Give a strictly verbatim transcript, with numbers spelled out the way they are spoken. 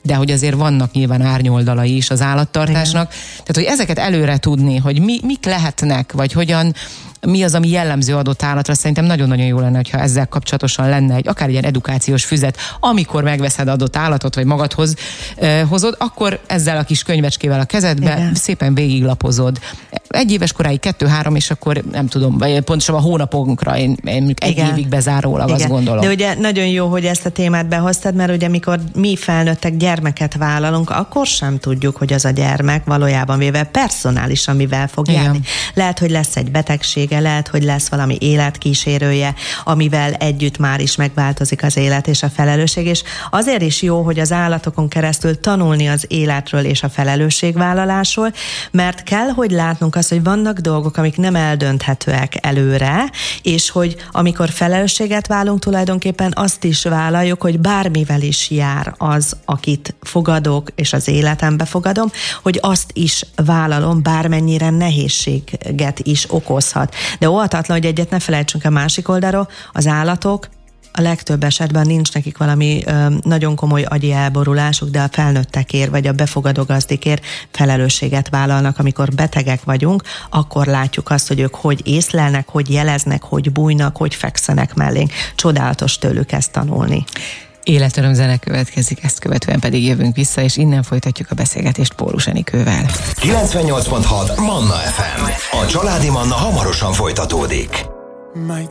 de hogy azért vannak nyilván árnyoldalai is az állattartásnak. Igen. Tehát, hogy ezeket előre tudni, hogy mi, mik lehetnek, vagy hogyan, mi az, ami jellemző adott állatra, szerintem nagyon-nagyon jó lenne, hogyha ezzel kapcsolatosan lenne egy akár ilyen edukációs füzet, amikor megveszed adott állatot, vagy magadhoz eh, hozod, akkor ezzel a kis könyvecskével a kezedbe igen. szépen végiglapozod. Egy éves koráig kettő-három, és akkor nem tudom, pontosabban a hónaponkra, én, én egy igen. évig bezárólag igen. azt gondolom. De ugye nagyon jó, hogy ezt a témát behoztad, mert ugye mikor mi felnőttek gyermeket vállalunk, akkor sem tudjuk, hogy az a gyermek valójában véve personálisan mivel fog igen. járni. Lehet, hogy lesz egy betegsége, lehet, hogy lesz valami életkísérője, amivel együtt már is megváltozik az élet és a felelősség, és azért is jó, hogy az állatokon keresztül tanulni az életről és a felelősségvállalásról, mert kell, hogy látnunk azt, hogy vannak dolgok, amik nem eldönthetőek előre, és hogy amikor felelősséget vállalunk, tulajdonképpen azt is vállaljuk, hogy bármivel is jár az, akit fogadok, és az életembe fogadom, hogy azt is vállalom, bármennyire nehézséget is okozhat. De óhatatlan, hogy egyet ne felejtsünk a másik oldalról, az állatok a legtöbb esetben nincs nekik valami ö, nagyon komoly agyi elborulásuk, de a felnőttekért vagy a befogadó gazdikért felelősséget vállalnak. Amikor betegek vagyunk, akkor látjuk azt, hogy ők hogy észlelnek, hogy jeleznek, hogy bújnak, hogy fekszenek mellénk. Csodálatos tőlük ezt tanulni. Életöröm zene következik, ezt követően pedig jövünk vissza, és innen folytatjuk a beszélgetést Pólus Enikővel. kilencvennyolc pont hat Manna ef em. A családi Manna hamarosan folytatódik. My